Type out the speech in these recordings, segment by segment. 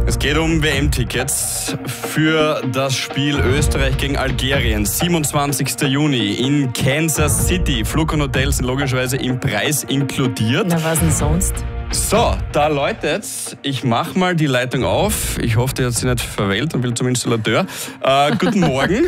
Es geht um WM-Tickets für das Spiel Österreich gegen Algerien. 27. Juni in Kansas City. Flug und Hotel sind logischerweise im Preis inkludiert. Na, was denn sonst? So, da läutet's. Ich mach mal die Leitung auf. Ich hoffe, der hat sich nicht verwählt und will zum Installateur. Guten Morgen.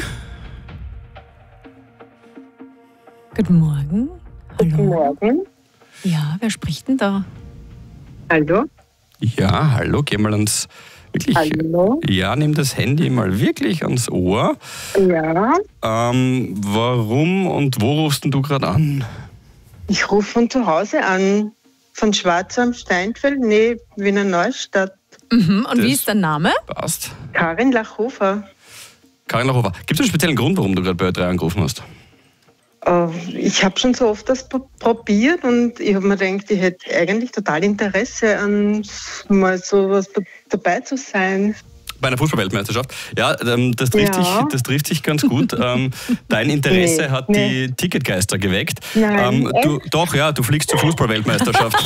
Guten Morgen. Hallo. Guten Morgen. Ja, wer spricht denn da? Hallo? Ja, hallo, geh mal ans... Wirklich, Hallo? ja, nimm das Handy mal wirklich ans Ohr. Ja, Warum und wo rufst denn du gerade an? ich rufe von zu Hause an. Von Schwarz am Steinfeld, Wiener Neustadt. Mhm. Und wie Das- ist der Name? Passt. Karin Lachhofer. Karin Lachhofer, gibt es einen speziellen Grund, warum du gerade bei Ö3 angerufen hast? Ich habe schon so oft das probiert und ich habe mir gedacht, ich hätte eigentlich total Interesse an mal so was dabei zu sein. Bei einer Fußball-Weltmeisterschaft. Ja, das trifft sich ganz gut. Dein Interesse hat die Ticketgeister geweckt. Nein, Du fliegst zur Fußball-Weltmeisterschaft.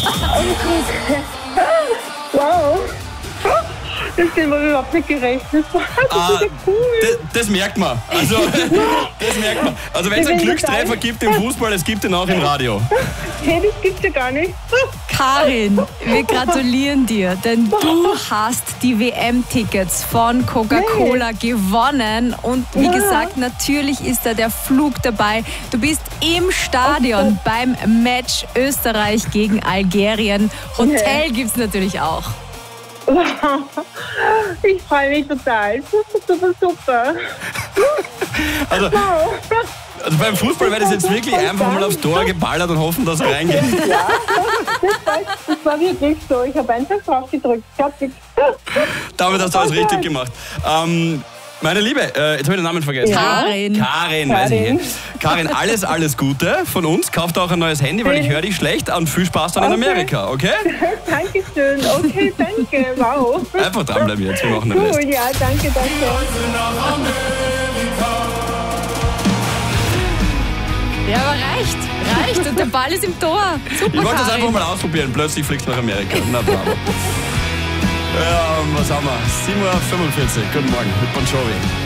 Wow! Das haben wir überhaupt nicht gerechnet. Das ist ja cool. Das merkt man. Also, wenn es einen Glückstreffer gibt im Fußball, es gibt ihn auch im Radio. Hey, das gibt's ja gar nicht. Karin, wir gratulieren dir, denn du hast die WM-Tickets von Coca-Cola gewonnen. Und wie gesagt, natürlich ist da der Flug dabei. Du bist im Stadion beim Match Österreich gegen Algerien. Hotel gibt's natürlich auch. Ich freue mich total. Super. Also beim Fußball wäre das jetzt wirklich einfach mal aufs Tor geballert und hoffen, dass er reingeht. Ja, das war wirklich so. Ich habe einfach drauf gedrückt. Damit hast du alles richtig gemacht. Meine Liebe, jetzt habe ich den Namen vergessen. Ja. Karin, weiß ich nicht. Karin, alles Gute von uns. Kauft auch ein neues Handy, weil ich höre dich schlecht. Und viel Spaß dann in Amerika, okay? Dankeschön. Okay, danke. Wow. Einfach dranbleiben jetzt, wir machen den Rest. Cool, ja, danke. Ja, aber reicht. Und der Ball ist im Tor. Super, Ich wollte das Karin. einfach mal ausprobieren. Plötzlich fliegst du nach Amerika. Na bravo. Ja, was haben wir? 7:45 Uhr. Guten Morgen mit Bon Jovi.